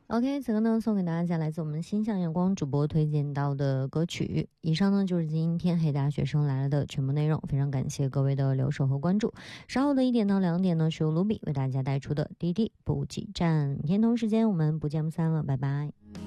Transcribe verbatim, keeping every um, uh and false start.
OK， 此刻呢送给大家来自我们心向阳光主播推荐到的歌曲。以上呢就是今天黑大学生来了的全部内容，非常感谢各位的留守和关注。稍后的一点到两点呢是由卢比为大家带出的滴滴补给站。明天同时间我们不见不散了，拜拜。